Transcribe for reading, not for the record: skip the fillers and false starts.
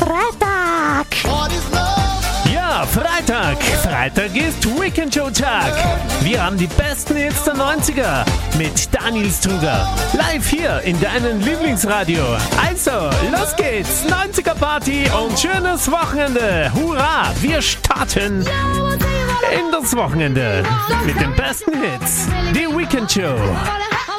Freitag! Ja, Freitag! Freitag ist Weekend Show Tag! Wir haben die besten Hits der 90er mit Daniel Struger. Live hier in deinem Lieblingsradio. Also, los geht's! 90er Party und schönes Wochenende! Hurra! Wir starten in das Wochenende mit den besten Hits. Die Weekend Show.